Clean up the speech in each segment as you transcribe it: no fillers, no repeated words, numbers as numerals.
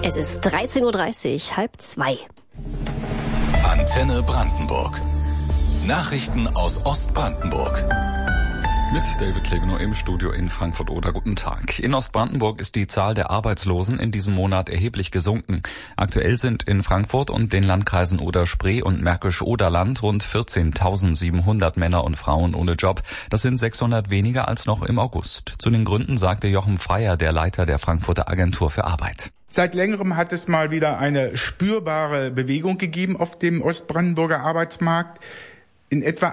Es ist 13:30 Uhr, 13:30. Antenne Brandenburg. Nachrichten aus Ostbrandenburg. Mit David Klegenow im Studio in Frankfurt-Oder. Guten Tag. In Ostbrandenburg ist die Zahl der Arbeitslosen in diesem Monat erheblich gesunken. Aktuell sind in Frankfurt und den Landkreisen Oder-Spree und Märkisch-Oderland rund 14.700 Männer und Frauen ohne Job. Das sind 600 weniger als noch im August. Zu den Gründen sagte Jochen Freier, der Leiter der Frankfurter Agentur für Arbeit. Seit längerem hat es mal wieder eine spürbare Bewegung gegeben auf dem Ostbrandenburger Arbeitsmarkt. In etwa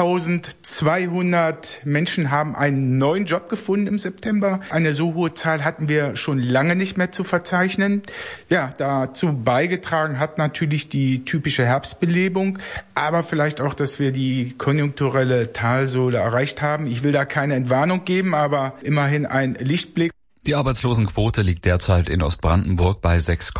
1200 Menschen haben einen neuen Job gefunden im September. Eine so hohe Zahl hatten wir schon lange nicht mehr zu verzeichnen. Ja, dazu beigetragen hat natürlich die typische Herbstbelebung, aber vielleicht auch, dass wir die konjunkturelle Talsohle erreicht haben. Ich will da keine Entwarnung geben, aber immerhin ein Lichtblick. Die Arbeitslosenquote liegt derzeit in Ostbrandenburg bei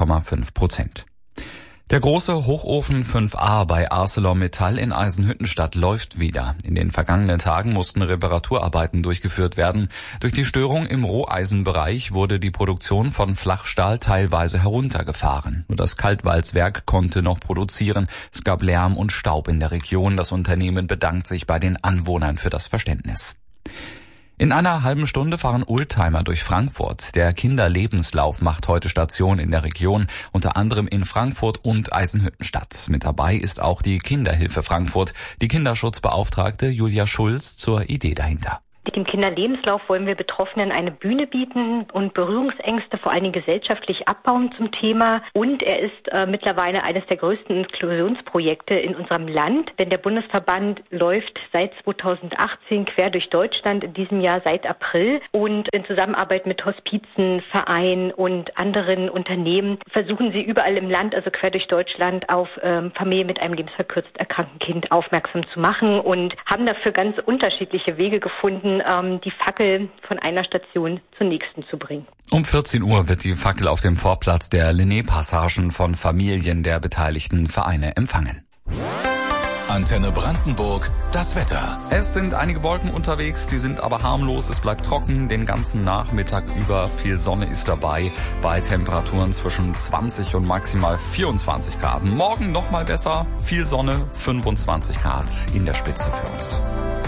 6,5%. Der große Hochofen 5a bei ArcelorMittal in Eisenhüttenstadt läuft wieder. In den vergangenen Tagen mussten Reparaturarbeiten durchgeführt werden. Durch die Störung im Roheisenbereich wurde die Produktion von Flachstahl teilweise heruntergefahren. Nur das Kaltwalzwerk konnte noch produzieren. Es gab Lärm und Staub in der Region. Das Unternehmen bedankt sich bei den Anwohnern für das Verständnis. In einer halben Stunde fahren Oldtimer durch Frankfurt. Der Kinderlebenslauf macht heute Station in der Region, unter anderem in Frankfurt und Eisenhüttenstadt. Mit dabei ist auch die Kinderhilfe Frankfurt, die Kinderschutzbeauftragte Julia Schulz zur Idee dahinter. Mit dem Kinderlebenslauf wollen wir Betroffenen eine Bühne bieten und Berührungsängste vor allen Dingen gesellschaftlich abbauen zum Thema. Und er ist mittlerweile eines der größten Inklusionsprojekte in unserem Land, denn der Bundesverband läuft seit 2018 quer durch Deutschland, in diesem Jahr seit April. Und in Zusammenarbeit mit Hospizen, Vereinen und anderen Unternehmen versuchen sie überall im Land, also quer durch Deutschland, auf Familien mit einem lebensverkürzt erkrankten Kind aufmerksam zu machen und haben dafür ganz unterschiedliche Wege gefunden, die Fackel von einer Station zur nächsten zu bringen. Um 14 Uhr wird die Fackel auf dem Vorplatz der Linné-Passagen von Familien der beteiligten Vereine empfangen. Antenne Brandenburg, das Wetter. Es sind einige Wolken unterwegs, die sind aber harmlos. Es bleibt trocken den ganzen Nachmittag über. Viel Sonne ist dabei bei Temperaturen zwischen 20 und maximal 24 Grad. Morgen nochmal besser, viel Sonne, 25 Grad in der Spitze für uns.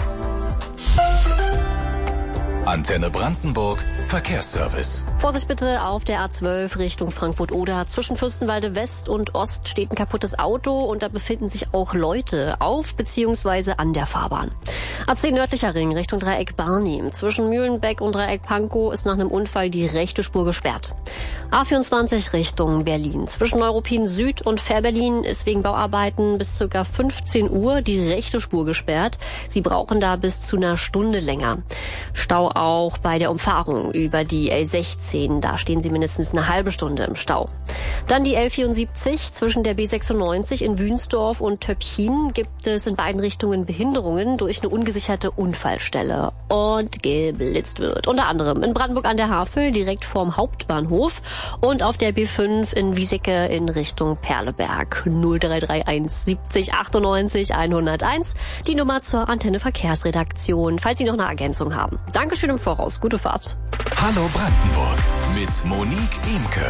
Antenne Brandenburg, Verkehrsservice. Vorsicht bitte auf der A12 Richtung Frankfurt-Oder. Zwischen Fürstenwalde West und Ost steht ein kaputtes Auto und da befinden sich auch Leute auf bzw. an der Fahrbahn. A10 nördlicher Ring Richtung Dreieck Barnim. Zwischen Mühlenbeck und Dreieck Pankow ist nach einem Unfall die rechte Spur gesperrt. A24 Richtung Berlin. Zwischen Neuruppin Süd und Fährberlin ist wegen Bauarbeiten bis ca. 15 Uhr die rechte Spur gesperrt. Sie brauchen da bis zu einer Stunde länger. Stau auch bei der Umfahrung über die L16. Da stehen Sie mindestens eine halbe Stunde im Stau. Dann die L74 zwischen der B96 in Wünsdorf und Töpchin gibt es in beiden Richtungen Behinderungen durch eine ungesicherte Unfallstelle und geblitzt wird. Unter anderem in Brandenburg an der Havel direkt vorm Hauptbahnhof und auf der B5 in Wiesecke in Richtung Perleberg. 0331 70 98 101, die Nummer zur Antenne Verkehrsredaktion, falls Sie noch eine Ergänzung haben. Dankeschön im Voraus. Gute Fahrt. Hallo Brandenburg mit Monique Imke.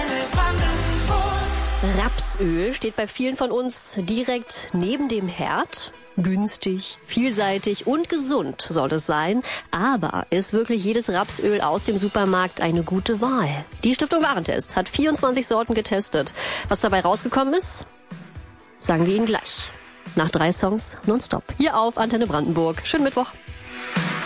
Rapsöl steht bei vielen von uns direkt neben dem Herd. Günstig, vielseitig und gesund soll es sein. Aber ist wirklich jedes Rapsöl aus dem Supermarkt eine gute Wahl? Die Stiftung Warentest hat 24 Sorten getestet. Was dabei rausgekommen ist, sagen wir Ihnen gleich. Nach 3 Songs nonstop. Hier auf Antenne Brandenburg. Schönen Mittwoch.